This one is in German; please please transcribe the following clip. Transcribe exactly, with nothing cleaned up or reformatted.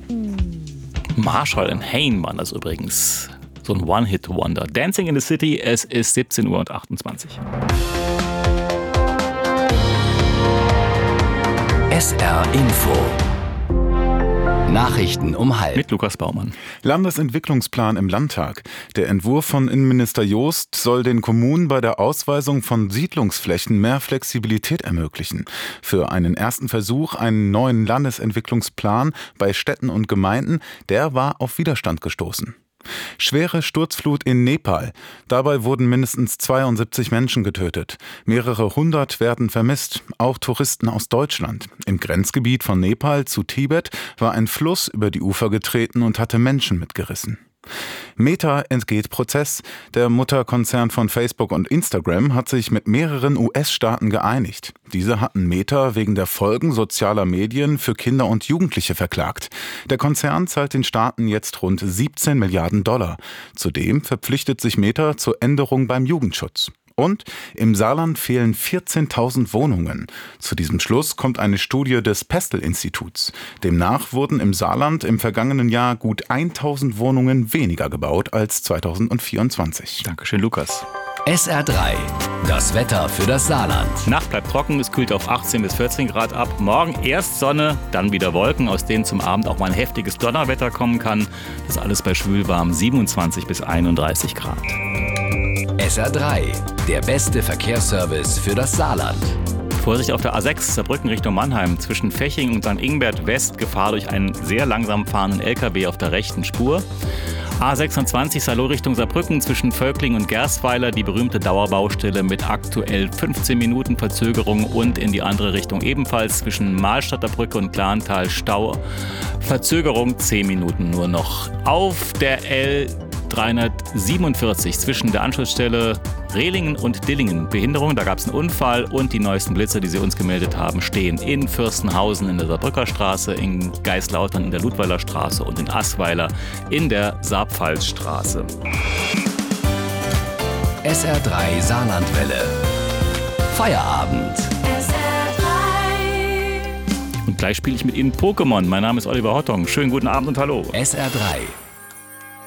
Marshall and Hayne waren das übrigens. So ein One-Hit-Wonder. Dancing in the City, es ist siebzehn Uhr achtundzwanzig. S R Info. Nachrichten um halb. Mit Lukas Baumann. Landesentwicklungsplan im Landtag. Der Entwurf von Innenminister Joost soll den Kommunen bei der Ausweisung von Siedlungsflächen mehr Flexibilität ermöglichen. Für einen ersten Versuch, einen neuen Landesentwicklungsplan bei Städten und Gemeinden, der war auf Widerstand gestoßen. Schwere Sturzflut in Nepal. Dabei wurden mindestens zweiundsiebzig Menschen getötet. Mehrere hundert werden vermisst, auch Touristen aus Deutschland. Im Grenzgebiet von Nepal zu Tibet war ein Fluss über die Ufer getreten und hatte Menschen mitgerissen. Meta entgeht Prozess. Der Mutterkonzern von Facebook und Instagram hat sich mit mehreren U S-Staaten geeinigt. Diese hatten Meta wegen der Folgen sozialer Medien für Kinder und Jugendliche verklagt. Der Konzern zahlt den Staaten jetzt rund siebzehn Milliarden Dollar. Zudem verpflichtet sich Meta zur Änderung beim Jugendschutz. Und im Saarland fehlen vierzehntausend Wohnungen. Zu diesem Schluss kommt eine Studie des Pestel-Instituts. Demnach wurden im Saarland im vergangenen Jahr gut tausend Wohnungen weniger gebaut als zweitausendvierundzwanzig. Dankeschön, Lukas. S R drei. Das Wetter für das Saarland. Nacht bleibt trocken, es kühlt auf achtzehn bis vierzehn Grad ab. Morgen erst Sonne, dann wieder Wolken, aus denen zum Abend auch mal ein heftiges Donnerwetter kommen kann. Das alles bei schwülwarm siebenundzwanzig bis einunddreißig Grad. S R drei. Der beste Verkehrsservice für das Saarland. Vorsicht auf der A sechs, Saarbrücken Richtung Mannheim. Zwischen Feching und Sankt Ingbert West Gefahr durch einen sehr langsam fahrenden L K W auf der rechten Spur. A sechsundzwanzig Salo Richtung Saarbrücken zwischen Völkling und Gerstweiler die berühmte Dauerbaustelle mit aktuell fünfzehn Minuten Verzögerung und in die andere Richtung ebenfalls zwischen Mahlstadter Brücke und Glantal Stau. Verzögerung zehn Minuten nur noch. Auf der L dreihundertsiebenundvierzig zwischen der Anschlussstelle Rehlingen und Dillingen Behinderung. Da gab es einen Unfall und die neuesten Blitzer, die Sie uns gemeldet haben, stehen in Fürstenhausen in der Saarbrücker Straße, in Geislautern in der Ludweiler Straße und in Assweiler in der Saarpfalzstraße. S R drei Saarlandwelle. Feierabend. S R drei. Und gleich spiele ich mit Ihnen Pokémon. Mein Name ist Oliver Hottong. Schönen guten Abend und hallo. S R drei.